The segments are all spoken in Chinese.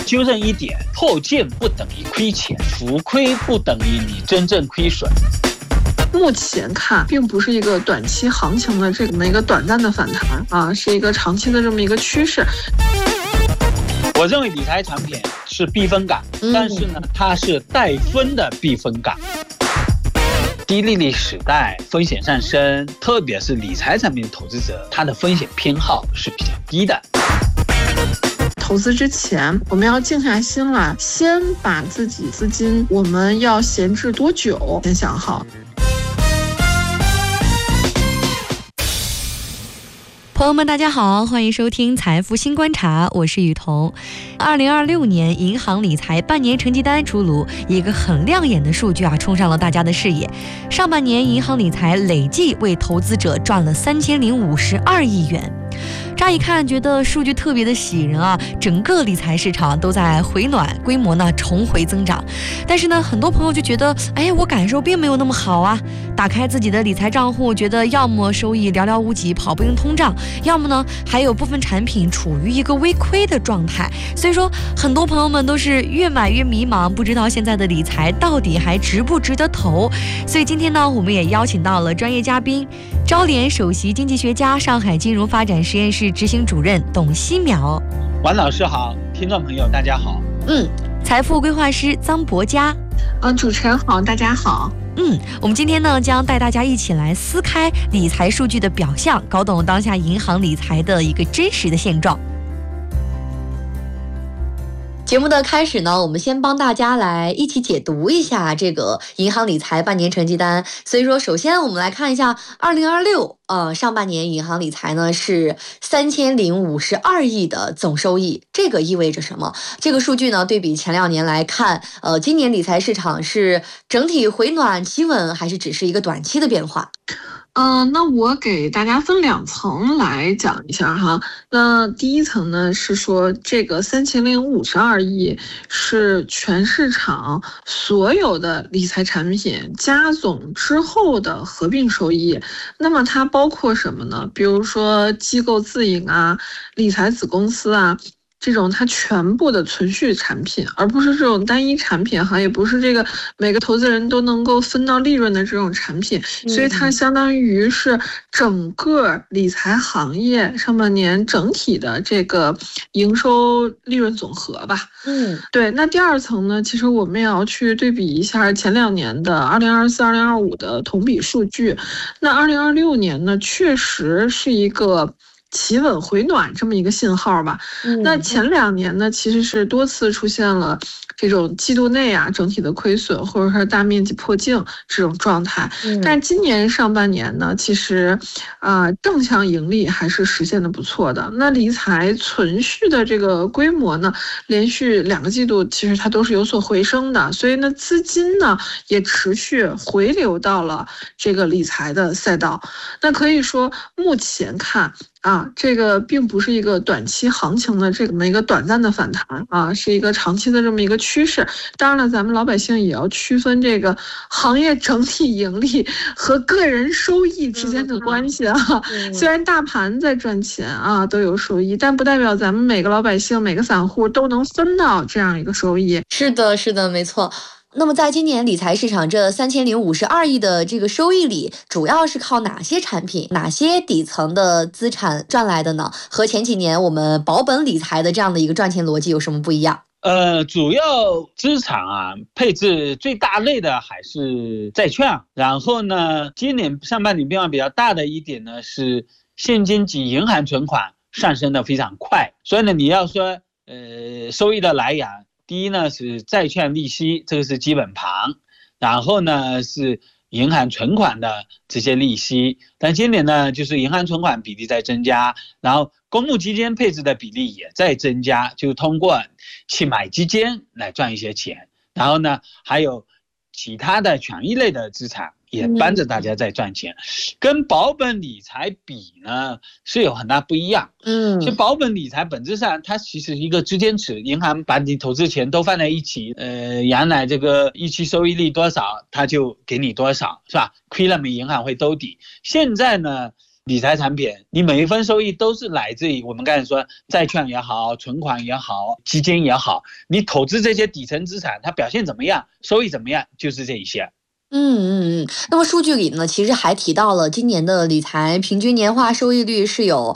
纠正一点，破件不等于亏钱，浮亏不等于你真正亏损。 目前看，并不是一个短期行情的这么一个短暂的反弹啊，是一个长期的这么一个趋势。 我认为理财产品是避风港，但是呢，它是带分的避风港。低利率时代，风险上升，特别是理财产品投资者，他的风险偏好是比较低的。 投资之前，我们要静下心来，先把自己资金我们要闲置多久先想好。 朋友们大家好，欢迎收听财富新观察，我是雨桐。2026年银行理财半年成绩单出炉，一个很亮眼的数据冲上了大家的视野。上半年银行理财累计为投资者赚了3052亿元。乍一看觉得数据特别的喜人整个理财市场都在回暖，规模呢重回增长。但是呢，很多朋友就觉得，我感受并没有那么好打开自己的理财账户，觉得要么收益寥寥无几，跑不赢通胀，要么呢还有部分产品处于一个微亏的状态。所以说，很多朋友们都是越买越迷茫，不知道现在的理财到底还值不值得投。所以今天呢，我们也邀请到了专业嘉宾，招联首席经济学家、上海金融发展实验室执行主任董希淼。 王老师好，听众朋友大家好。 财富规划师臧博佳。 主持人好，大家好。 我们今天呢将带大家一起来撕开理财数据的表象，搞懂当下银行理财的一个真实的现状。节目的开始呢，我们先帮大家来一起解读一下这个银行理财半年成绩单。所以说，首先我们来看一下2026上半年银行理财呢是3052亿的总收益，这个意味着什么？这个数据呢对比前2年来看，今年理财市场是整体回暖企稳，还是只是一个短期的变化？ 那我给大家分2层来讲一下哈。那第一层呢是说，这个3052亿是全市场所有的理财产品加总之后的合并收益。那么它包括什么呢？比如说机构自营理财子公司这种它全部的存续产品，而不是这种单一产品也不是这个每个投资人都能够分到利润的这种产品，所以它相当于是整个理财行业上半年整体的这个营收利润总和吧。对。那第2层呢，其实我们也要去对比一下前2年的2024、2025的同比数据。那2026年呢，确实是一个企稳回暖这么一个信号吧。那前2年呢，其实是多次出现了这种季度内整体的亏损，或者是大面积破净这种状态。但是今年上半年呢，其实正向盈利还是实现的不错的。那理财存续的这个规模呢，连续2个季度其实它都是有所回升的，所以呢资金呢也持续回流到了这个理财的赛道。那可以说目前看这个并不是一个短期行情的这么一个短暂的反弹是一个长期的这么一个趋势。当然了，咱们老百姓也要区分这个行业整体盈利和个人收益之间的关系虽然大盘在赚钱都有收益，但不代表咱们每个老百姓每个散户都能分到这样一个收益。 是的，没错。那么在今年理财市场这3052亿的这个收益里，主要是靠哪些产品、哪些底层的资产赚来的呢？和前几年我们保本理财的这样的一个赚钱逻辑有什么不一样？ 主要资产配置最大类的还是债券。然后呢，今年上半年变化比较大的一点呢是现金及银行存款上升的非常快。所以呢，你要说收益的来源，第一呢是债券利息，这个是基本盘，然后呢是银行存款的这些利息。但今年呢，就是银行存款比例在增加，然后公募基金配置的比例也在增加，就通过去买基金来赚一些钱。然后呢，还有其他的权益类的资产也帮着大家在赚钱。跟保本理财比呢是有很大不一样。其实保本理财本质上它其实是一个资金池，银行把你投资钱都放在一起，原来这个预期收益率多少它就给你多少，是吧？亏了没银行会兜底。现在呢， 理财产品，你每一分收益都是来自于我们刚才说债券也好，存款也好，基金也好，你投资这些底层资产，它表现怎么样，收益怎么样，就是这一些。 那么数据里呢，其实还提到了今年的理财平均年化收益率是有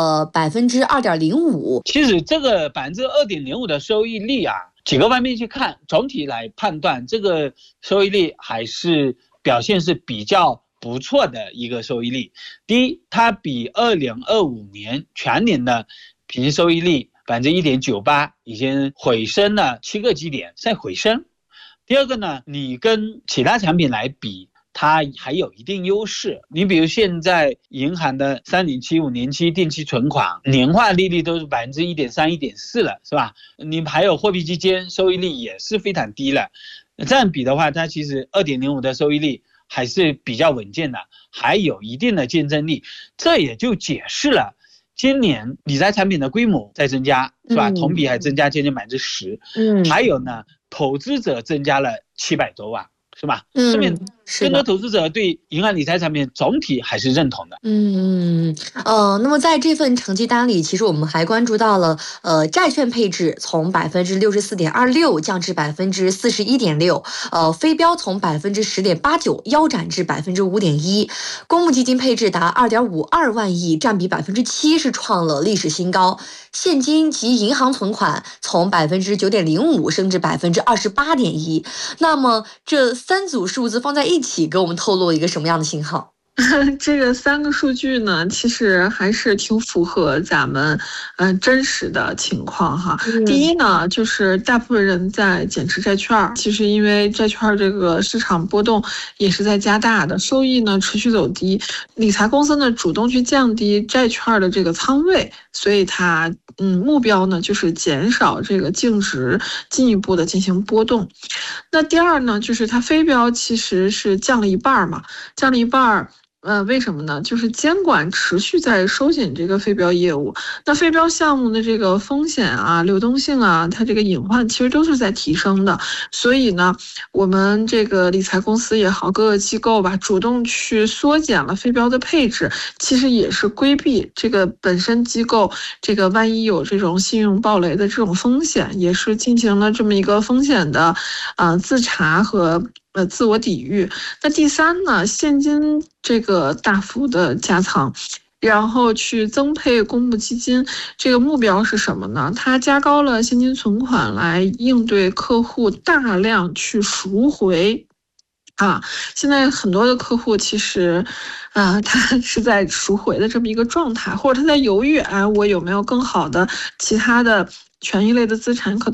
2.05%。 其实这个2.05%的收益率啊，几个方面去看，总体来判断这个收益率还是表现是比较不错的一个收益率。第一，它比2025年全年的平均收益率1.98%已经回升了7个基点，在回升。第二个呢，你跟其他产品来比，它还有一定优势。你比如现在银行的3年期、5年期定期存款年化利率都是1.3%、1.4%了，是吧？你还有货币基金收益率也是非常低了。这样比的话，它其实2.05的收益率还是比较稳健的，还有一定的竞争力。这也就解释了今年理财产品的规模在增加，是吧？同比还增加接近10%。还有呢，投资者增加了700多万，是吧？说明更多投资者对银行理财产品总体还是认同的。 那么在这份成绩单里，其实我们还关注到了债券配置从64.26%降至41.6%，非标从10.89%腰斩至5.1%，公募基金配置达2.52万亿，占比7%，是创了历史新高。现金及银行存款从9.05%升至28.1%。那么这3组数字放在一起，给我们透露一个什么样的信号？ 这个3个数据呢，其实还是挺符合咱们真实的情况哈。第一呢，就是大部分人在减持债券，其实因为债券这个市场波动也是在加大的，收益呢持续走低，理财公司呢主动去降低债券的这个仓位，所以它目标呢就是减少这个净值进一步的进行波动。那第二呢，就是它非标其实是降了一半嘛，降了一半。为什么呢？就是监管持续在收紧这个非标业务，那非标项目的这个风险啊、流动性啊，它这个隐患其实都是在提升的。所以呢，我们这个理财公司也好，各个机构吧，主动去缩减了非标的配置，其实也是规避这个本身机构这个万一有这种信用暴雷的这种风险，也是进行了这么一个风险的自查和自我抵御。那第三呢，现金这个大幅的加仓，然后去增配公募基金，这个目标是什么呢？它加高了现金存款来应对客户大量去赎回。现在很多的客户其实他是在赎回的这么一个状态，或者他在犹豫我有没有更好的其他的权益类的资产可